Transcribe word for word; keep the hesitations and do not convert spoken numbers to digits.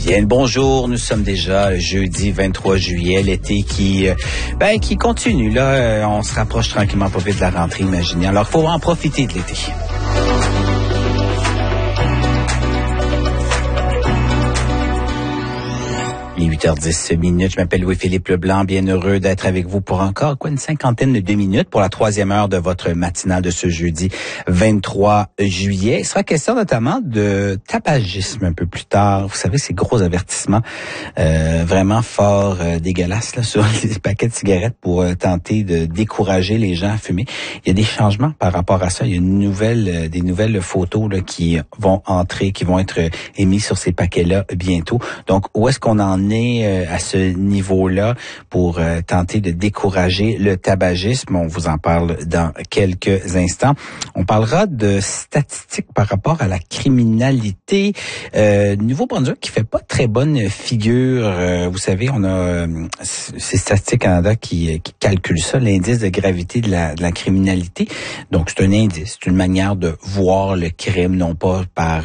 Bien, bonjour, nous sommes déjà jeudi vingt-trois juillet, l'été qui ben qui continue là, on se rapproche tranquillement pas vite de la rentrée, imaginez. Alors, il faut en profiter de l'été. Il est huit heures dix minutes. Je m'appelle Louis-Philippe Leblanc. Bien heureux d'être avec vous pour encore quoi une cinquantaine de deux minutes pour la troisième heure de votre matinale de ce jeudi vingt-trois juillet. Il sera question notamment de tabagisme un peu plus tard. Vous savez, ces gros avertissements euh, vraiment forts, euh, dégueulasses là, sur les paquets de cigarettes pour euh, tenter de décourager les gens à fumer. Il y a des changements par rapport à ça. Il y a une nouvelle, euh, des nouvelles photos là, qui vont entrer, qui vont être émises sur ces paquets-là bientôt. Donc, où est-ce qu'on en à ce niveau-là pour euh, tenter de décourager le tabagisme? On vous en parle dans quelques instants. On parlera de statistiques par rapport à la criminalité. Euh, Nouveau-Brunswick qui fait pas très bonne figure. Euh, vous savez, on a euh, c'est Statistique Canada qui, qui calcule ça, l'indice de gravité de la, de la criminalité. Donc, c'est un indice, c'est une manière de voir le crime, non pas par